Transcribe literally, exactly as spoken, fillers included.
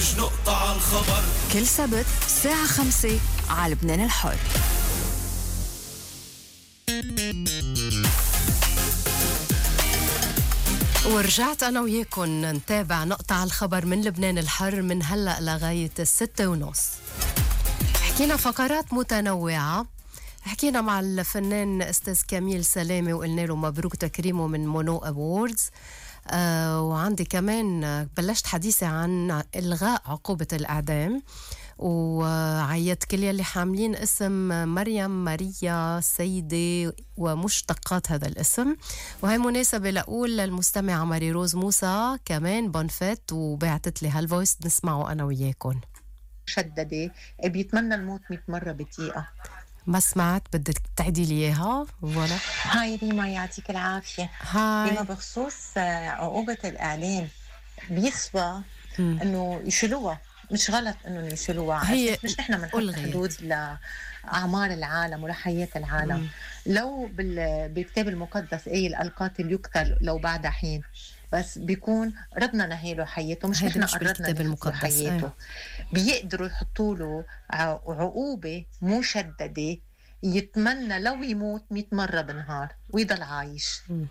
نقطة على الخبر كل سبت الساعة خمسة على لبنان الحر. ورجعت أنا وياكم نتابع نقطة على الخبر من لبنان الحر من هلأ لغاية الستة ونص. حكينا فقرات متنوعة، حكينا مع الفنان أستاذ كميل سلامة وقلنا له مبروك تكريمه من مونو أووردز. آه وعندي كمان بلشت حديثي عن إلغاء عقوبة الإعدام، وعيت كل يلي حاملين اسم مريم ماريا سيدة ومشتقات هذا الاسم. وهي مناسبة لأقول للمستمعة ماري روز موسى كمان بونفيت وبعتت لي هالفويس نسمعه أنا وياكم. مشددة بيتمنى الموت مئة مرة بدقيقة. ما سمعت، بدك تعيدي لي إياها؟ ولا هاي ريما يعطيك العافية. هاي ريما بخصوص عقوبة الإعلام بيسوى إنه يشيلوها، مش غلط إنه يشيلوها. هي مش نحن بنحط ألغيت. حدود لأعمار العالم ولحياة العالم. مم. لو بال- بالكتاب المقدس قايل القاتل يقتل لو بعد حين، بس بيكون ردنا نهيله حياته، مش هيدا نحن مش قررنا بالكتاب نخسر المقدس. حياته. أيوة. بيقدروا يحطوا له عقوبة مشددة يتمنى لو يموت مئة مرة بالنهار ويضل عايش. مم.